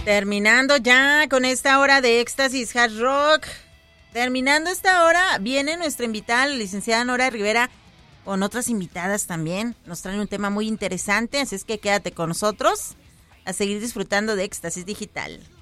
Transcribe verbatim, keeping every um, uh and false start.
Terminando ya con esta hora de Éxtasis Hard Rock. Terminando esta hora, viene nuestra invitada, la licenciada Nora Rivera, con otras invitadas también. Nos traen un tema muy interesante, así es que quédate con nosotros a seguir disfrutando de Éxtasis Digital.